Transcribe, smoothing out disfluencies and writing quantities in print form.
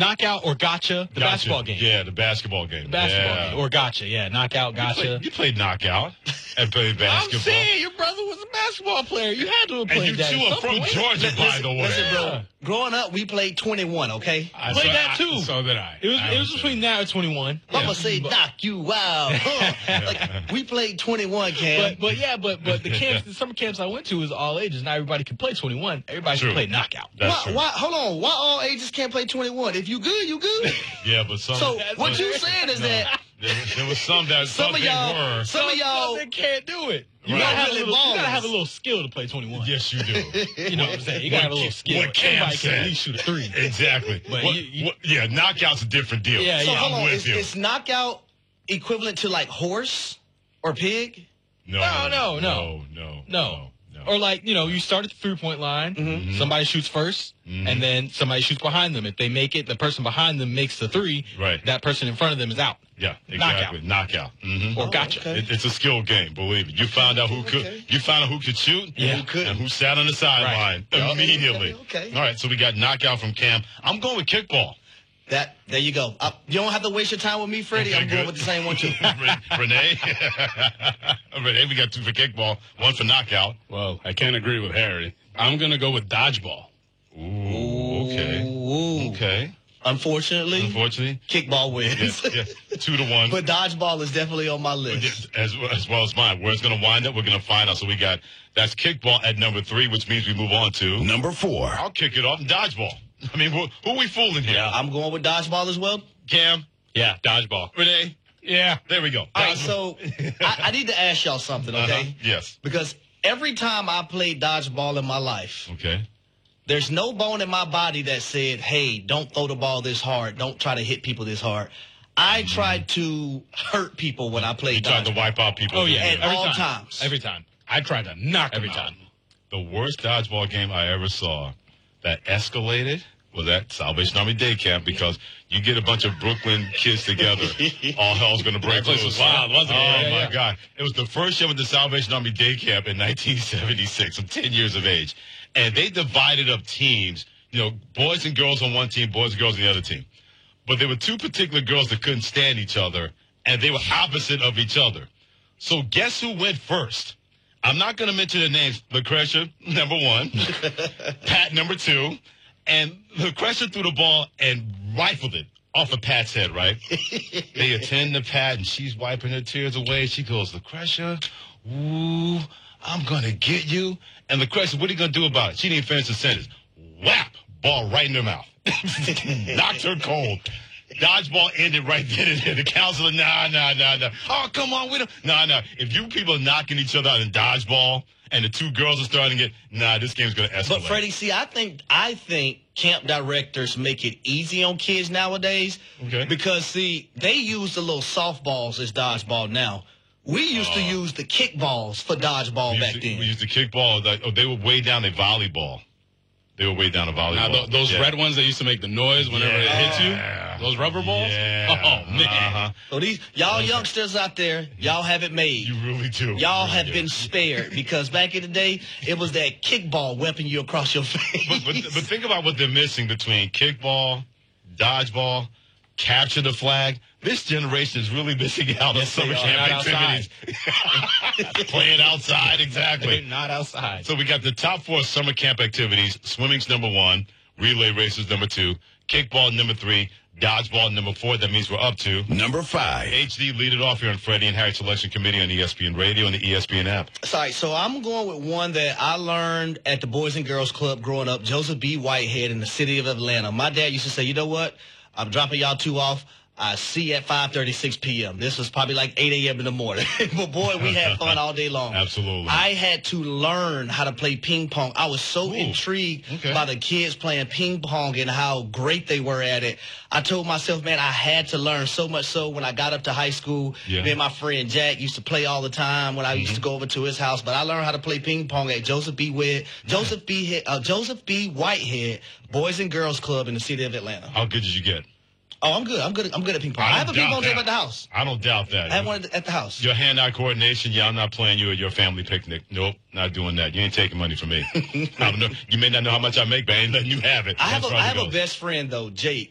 Knockout or gotcha, the basketball game. Yeah, the basketball game. Game. Or gotcha, knockout, gotcha. You played knockout and played basketball. I'm saying your brother was a basketball player. You had to have played that. And you two are from Georgia, by the way. Listen, bro. Growing up, we played 21, okay? I played that, too. So did I. It was between now and 21. I'm going to say knock you out. Like, we played 21, Cam. But the camps, the summer camps I went to was all ages. Not everybody could play 21. Everybody could play knockout. Hold on. Why all ages can't play 21? If you good, you good. Yeah, but some. So what you saying is that there was some that some of y'all they can't do it. You Right. gotta have a little skill to play 21. Yes, you do. You know what I'm saying? You gotta have a little skill. What Cam Everybody said. can at least shoot a three. Exactly. But knockout's a different deal. Yeah, So yeah. hold I'm on. with you. Is knockout equivalent to like horse or pig? No. Or like, you start at the 3-point line, somebody shoots first, and then somebody shoots behind them. If they make it, the person behind them makes the three, Right. that person in front of them is out. Yeah, exactly. Knockout. Or gotcha. Okay. It's a skill game, believe me. You found out who could. Okay. You found out who could shoot, Yeah. and who sat on the sideline immediately. Okay. All right, so we got knockout from Cam. I'm going with kickball. There you go. You don't have to waste your time with me, Freddie. I'm going with the same one, too. Renee? Renee, we got 2 for kickball, 1 for knockout. Well, I can't agree with Harry. I'm going to go with dodgeball. Ooh, okay. Ooh. Okay. Unfortunately, kickball wins. Yeah, 2-1. But dodgeball is definitely on my list. As well as mine. Where it's going to wind up, we're going to find out. So that's kickball at number 3, which means we move on to number 4. I'll kick it off in dodgeball. I mean, who are we fooling here? I'm going with dodgeball as well. Cam? Yeah, dodgeball. Renee? Yeah. There we go. All right, so I need to ask y'all something, okay? Yes. Because every time I played dodgeball in my life, Okay. there's no bone in my body that said, hey, don't throw the ball this hard. Don't try to hit people this hard. I tried to hurt people when I played You tried dodgeball. to wipe out people. Oh, yeah. At Every all time. times. Every time. I tried to knock every time. The worst dodgeball game I ever saw that escalated was at Salvation Army Day Camp, because you get a bunch of Brooklyn kids together, all hell's going to break That place loose. was wild, wasn't it? Oh, Yeah, my God. It was the first year with the Salvation Army Day Camp in 1976. I'm 10 years of age. And they divided up teams, boys and girls on one team, boys and girls on the other team. But there were 2 particular girls that couldn't stand each other, and they were opposite of each other. So guess who went first? I'm not going to mention their names. Lucretia, number 1. Pat, number 2. And Lucretia threw the ball and rifled it off of Pat's head, right? They attend to Pat, and she's wiping her tears away. She goes, Lucretia, ooh, I'm going to get you. And Lucretia, what are you going to do about it? She didn't finish the sentence. Whap! Ball right in her mouth. Knocked her cold. Dodgeball ended right then and there. The counselor, nah. Oh, come on, nah. If you people are knocking each other out in dodgeball, and the 2 girls are starting it, this game's going to escalate. But Freddie, see, I think camp directors make it easy on kids nowadays. Okay. Because see, they use the little softballs as dodgeball now. We used to use the kickballs for dodgeball back then. We used to kickball. They were way down a volleyball. They were way down a volleyball. Now, those red ones that used to make the noise whenever it hits you, those rubber balls? Yeah. Oh, man. So y'all youngsters out there, y'all have it made. You really do. Y'all You have really been do. spared, because back in the day, it was that kickball whipping you across your face. But think about what they're missing between kickball, dodgeball, capture the flag. This generation is really missing out on summer camp activities. Playing outside, exactly. Not outside. So we got the top 4 summer camp activities. Swimming's number 1. Relay races number 2. Kickball number 3. Dodgeball number 4. That means we're up to Number 5. HD. Lead it off here on Freddie and Harry Selection Committee on ESPN Radio and the ESPN app. Sorry, so I'm going with one that I learned at the Boys and Girls Club growing up, Joseph B. Whitehead in the city of Atlanta. My dad used to say, you know what? I'm dropping y'all 2 off. I see at 5:36 p.m. This was probably like 8 a.m. in the morning. But, boy, we had fun all day long. Absolutely. I had to learn how to play ping pong. I was so intrigued by the kids playing ping pong and how great they were at it. I told myself, man, I had to learn, so much so when I got up to high school. Me and my friend Jack used to play all the time when I used to go over to his house. But I learned how to play ping pong at Joseph B. Whitehead Boys and Girls Club in the city of Atlanta. How good did you get? Oh, I'm good. I'm good at ping pong. I have a ping pong table at the house. I don't doubt that. I have one at the house. Your hand-eye coordination, I'm not playing you at your family picnic. Nope, not doing that. You ain't taking money from me. You may not know how much I make, but I ain't letting you have it. I have a best friend, though, Jake.